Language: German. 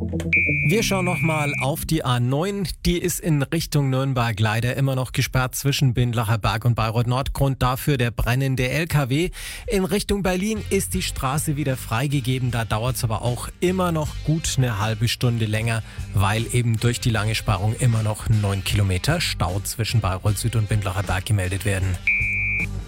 Wir schauen nochmal auf die A9. Die ist in Richtung Nürnberg leider immer noch gesperrt zwischen Bindlacher Berg und Bayreuth Nord. Grund dafür der brennende LKW. In Richtung Berlin ist die Straße wieder freigegeben. Da dauert es aber auch immer noch gut eine halbe Stunde länger, weil eben durch die lange Sperrung immer noch 9 Kilometer Stau zwischen Bayreuth Süd und Bindlacher Berg gemeldet werden.